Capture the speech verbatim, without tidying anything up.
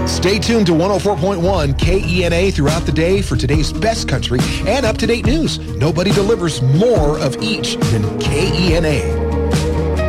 Stay tuned to one oh four point one K E N A throughout the day for today's best country and up-to-date news. Nobody delivers more of each than K E N A.